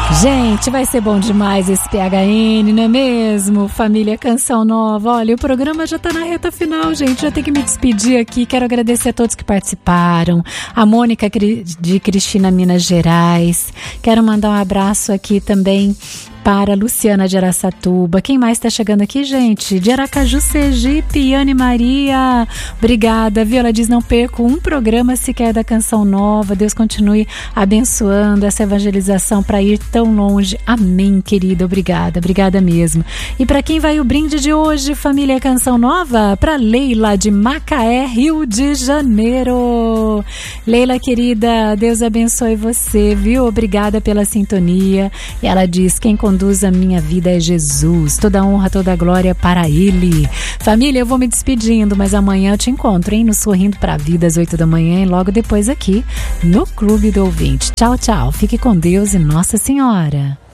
Gente, vai ser bom demais esse PHN, não é mesmo? Família Canção Nova. Olha, o programa já tá na reta final, gente. Já tenho que me despedir aqui. Quero agradecer a todos que participaram. A Mônica de Cristina, Minas Gerais. Quero mandar um abraço aqui também para Luciana de Araçatuba. Quem mais está chegando aqui, gente? De Aracaju, Sergipe, Yane Maria. Obrigada, viu? Ela diz, não perco um programa sequer da Canção Nova. Deus continue abençoando essa evangelização para ir tão longe. Amém, querida. Obrigada, obrigada mesmo. E para quem vai o brinde de hoje, família Canção Nova? Para Leila de Macaé, Rio de Janeiro. Leila, querida, Deus abençoe você, viu? Obrigada pela sintonia. E ela diz, quem conduz a minha vida é Jesus, toda honra, toda glória para Ele. Família, eu vou me despedindo, mas amanhã eu te encontro, hein, no Sorrindo pra Vida às 8 da manhã e logo depois aqui no Clube do Ouvinte. Tchau, tchau, fique com Deus e Nossa Senhora.